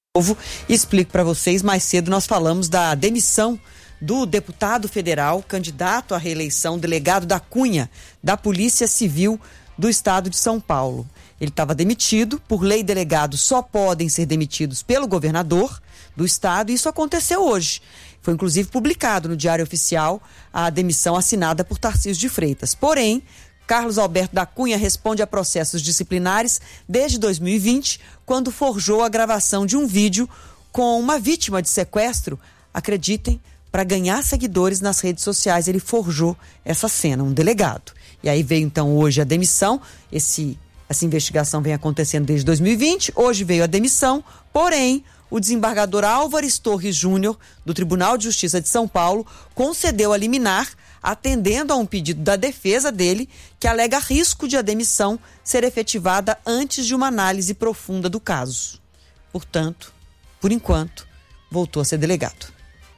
novo. Explico para vocês, mais cedo nós falamos da demissão do deputado federal, candidato à reeleição, delegado da Cunha, da Polícia Civil do Estado de São Paulo. Ele estava demitido, por lei delegados só podem ser demitidos pelo governador do estado, e isso aconteceu hoje. Foi inclusive publicado no Diário Oficial a demissão assinada por Tarcísio de Freitas. Porém, Carlos Alberto da Cunha responde a processos disciplinares desde 2020, quando forjou a gravação de um vídeo com uma vítima de sequestro, acreditem, para ganhar seguidores nas redes sociais. Ele forjou essa cena, um delegado. E aí veio então hoje a demissão. Essa investigação vem acontecendo desde 2020, hoje veio a demissão, porém o desembargador Álvares Torres Júnior, do Tribunal de Justiça de São Paulo, concedeu a liminar, atendendo a um pedido da defesa dele, que alega risco de a demissão ser efetivada antes de uma análise profunda do caso. Portanto, por enquanto, voltou a ser delegado.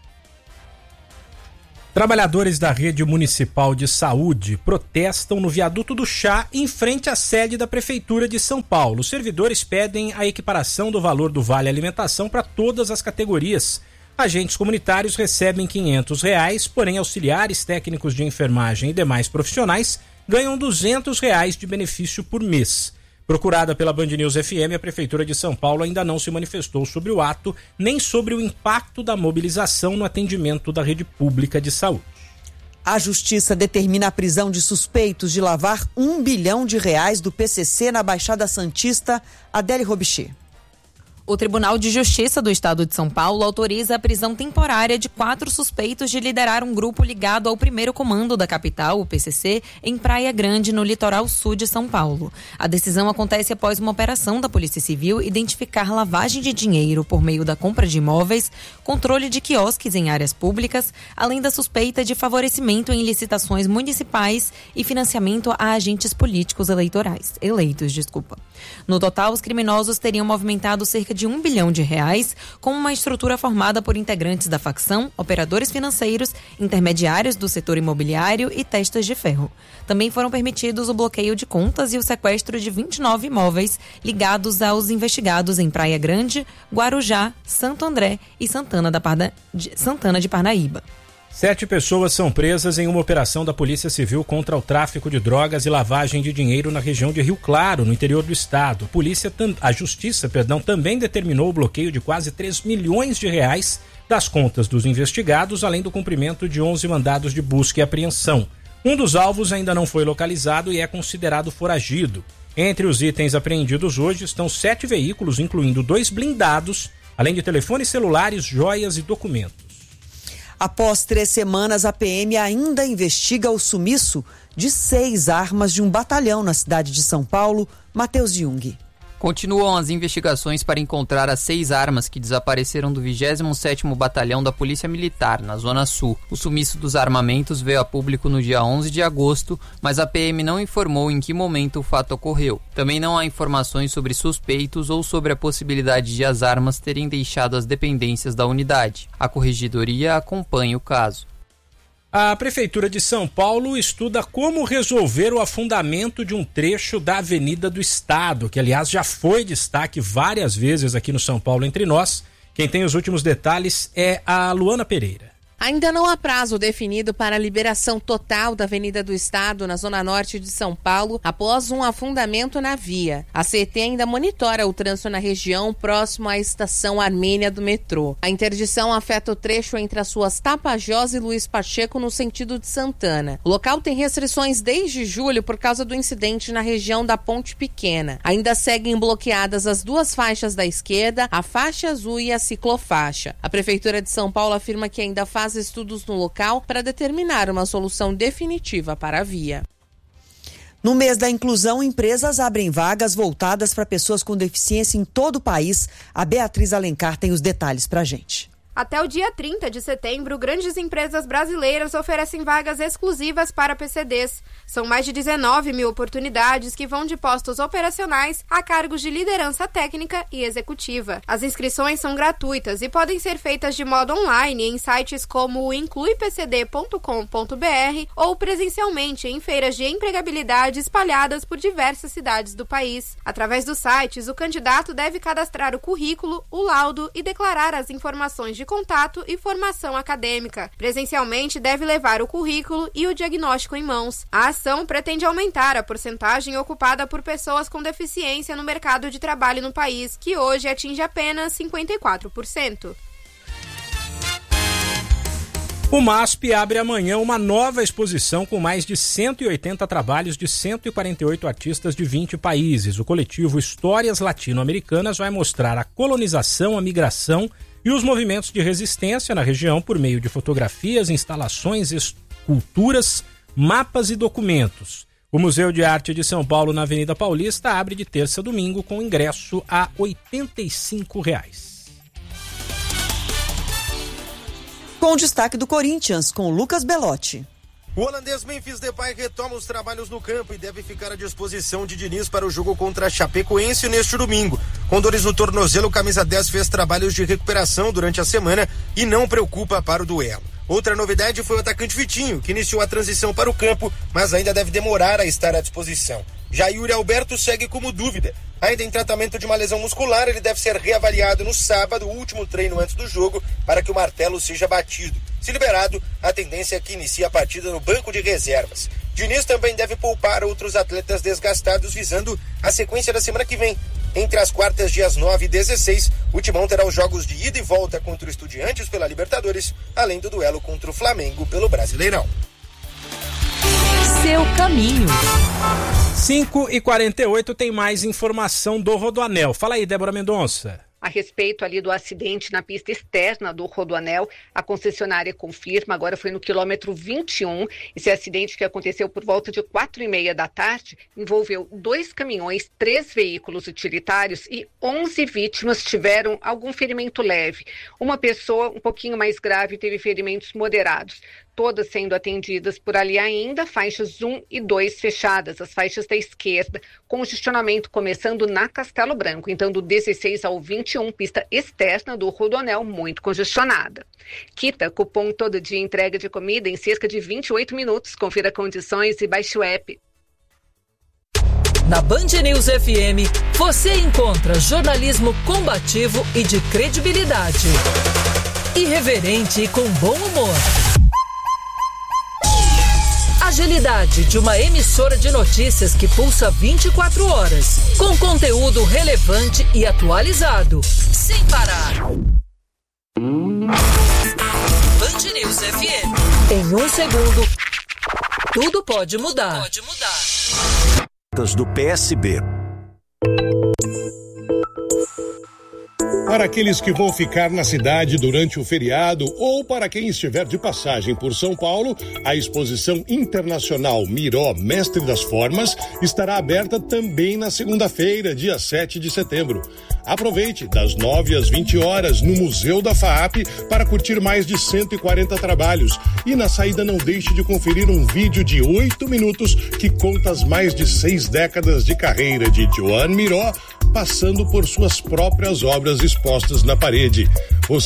Trabalhadores da Rede Municipal de Saúde protestam no Viaduto do Chá, em frente à sede da Prefeitura de São Paulo. Os servidores pedem a equiparação do valor do Vale Alimentação para todas as categorias. Agentes comunitários recebem R$500, porém auxiliares, técnicos de enfermagem e demais profissionais ganham R$200 de benefício por mês. Procurada pela Band News FM, a Prefeitura de São Paulo ainda não se manifestou sobre o ato, nem sobre o impacto da mobilização no atendimento da rede pública de saúde. A Justiça determina a prisão de suspeitos de lavar R$1 bilhão do PCC na Baixada Santista. Adélie Robichê. O Tribunal de Justiça do Estado de São Paulo autoriza a prisão temporária de 4 suspeitos de liderar um grupo ligado ao primeiro comando da capital, o PCC, em Praia Grande, no litoral sul de São Paulo. A decisão acontece após uma operação da Polícia Civil identificar lavagem de dinheiro por meio da compra de imóveis, controle de quiosques em áreas públicas, além da suspeita de favorecimento em licitações municipais e financiamento a agentes políticos eleitos. No total, os criminosos teriam movimentado cerca de R$1 bilhão, com uma estrutura formada por integrantes da facção, operadores financeiros, intermediários do setor imobiliário e testas de ferro. Também foram permitidos o bloqueio de contas e o sequestro de 29 imóveis ligados aos investigados em Praia Grande, Guarujá, Santo André e Santana de Parnaíba. 7 pessoas são presas em uma operação da Polícia Civil contra o tráfico de drogas e lavagem de dinheiro na região de Rio Claro, no interior do estado. A Justiça também determinou o bloqueio de quase R$3 milhões das contas dos investigados, além do cumprimento de 11 mandados de busca e apreensão. Um dos alvos ainda não foi localizado e é considerado foragido. Entre os itens apreendidos hoje estão 7 veículos, incluindo 2 blindados, além de telefones celulares, joias e documentos. Após 3 semanas, a PM ainda investiga o sumiço de 6 armas de um batalhão na cidade de São Paulo. Matheus Jung. Continuam as investigações para encontrar as 6 armas que desapareceram do 27º Batalhão da Polícia Militar, na Zona Sul. O sumiço dos armamentos veio a público no dia 11 de agosto, mas a PM não informou em que momento o fato ocorreu. Também não há informações sobre suspeitos ou sobre a possibilidade de as armas terem deixado as dependências da unidade. A Corregedoria acompanha o caso. A Prefeitura de São Paulo estuda como resolver o afundamento de um trecho da Avenida do Estado, que aliás já foi destaque várias vezes aqui no São Paulo Entre Nós. Quem tem os últimos detalhes é a Luana Pereira. Ainda não há prazo definido para a liberação total da Avenida do Estado na zona norte de São Paulo após um afundamento na via. A CET ainda monitora o trânsito na região próximo à estação Armênia do metrô. A interdição afeta o trecho entre as ruas Tapajós e Luiz Pacheco no sentido de Santana. O local tem restrições desde julho por causa do incidente na região da Ponte Pequena. Ainda seguem bloqueadas as 2 faixas da esquerda, a faixa azul e a ciclofaixa. A Prefeitura de São Paulo afirma que ainda faz estudos no local para determinar uma solução definitiva para a via. No mês da inclusão, empresas abrem vagas voltadas para pessoas com deficiência em todo o país. A Beatriz Alencar tem os detalhes para a gente. Até o dia 30 de setembro, grandes empresas brasileiras oferecem vagas exclusivas para PCDs. São mais de 19 mil oportunidades que vão de postos operacionais a cargos de liderança técnica e executiva. As inscrições são gratuitas e podem ser feitas de modo online em sites como o incluipcd.com.br ou presencialmente em feiras de empregabilidade espalhadas por diversas cidades do país. Através dos sites, o candidato deve cadastrar o currículo, o laudo e declarar as informações de contato e formação acadêmica. Presencialmente, deve levar o currículo e o diagnóstico em mãos. A ação pretende aumentar a porcentagem ocupada por pessoas com deficiência no mercado de trabalho no país, que hoje atinge apenas 54%. O MASP abre amanhã uma nova exposição com mais de 180 trabalhos de 148 artistas de 20 países. O coletivo Histórias Latino-Americanas vai mostrar a colonização, a migração e os movimentos de resistência na região por meio de fotografias, instalações, esculturas, mapas e documentos. O Museu de Arte de São Paulo, na Avenida Paulista, abre de terça a domingo com ingresso a R$ 85. Com o destaque do Corinthians, com Lucas Belotti. O holandês Memphis Depay retoma os trabalhos no campo e deve ficar à disposição de Diniz para o jogo contra a Chapecoense neste domingo. Com dores no tornozelo, o camisa 10 fez trabalhos de recuperação durante a semana e não preocupa para o duelo. Outra novidade foi o atacante Vitinho, que iniciou a transição para o campo, mas ainda deve demorar a estar à disposição. Já Yuri Alberto segue como dúvida. Ainda em tratamento de uma lesão muscular, ele deve ser reavaliado no sábado, o último treino antes do jogo, para que o martelo seja batido. Se liberado, a tendência é que inicie a partida no banco de reservas. Diniz também deve poupar outros atletas desgastados, visando a sequência da semana que vem. Entre as quartas, dias 9 e 16, o Timão terá os jogos de ida e volta contra o Estudiantes pela Libertadores, além do duelo contra o Flamengo pelo Brasileirão. Seu caminho. 5h48 tem mais informação do Rodoanel. Fala aí, Débora Mendonça. A respeito ali do acidente na pista externa do Rodoanel, a concessionária confirma, agora foi no quilômetro 21, esse acidente que aconteceu por volta de 4h30 da tarde, envolveu 2 caminhões, 3 veículos utilitários e 11 vítimas tiveram algum ferimento leve. Uma pessoa um pouquinho mais grave teve ferimentos moderados. Todas sendo atendidas por ali ainda, faixas 1 e 2 fechadas, as faixas da esquerda, congestionamento começando na Castelo Branco, então do 16 ao 21, pista externa do Rodoanel muito congestionada. Quita, cupom todo dia entrega de comida em cerca de 28 minutos, confira condições e baixe o app. Na Band News FM, você encontra jornalismo combativo e de credibilidade. Irreverente e com bom humor. Agilidade de uma emissora de notícias que pulsa 24 horas, com conteúdo relevante e atualizado, sem parar. Band News FM. Em 1 segundo, tudo pode mudar. Do PSB. Para aqueles que vão ficar na cidade durante o feriado ou para quem estiver de passagem por São Paulo, a exposição internacional Miró Mestre das Formas estará aberta também na segunda-feira, dia 7 de setembro. Aproveite das 9 às 20 horas no Museu da FAAP para curtir mais de 140 trabalhos. E na saída não deixe de conferir um vídeo de 8 minutos que conta as mais de 6 décadas de carreira de Joan Miró, passando por suas próprias obras expostas na parede.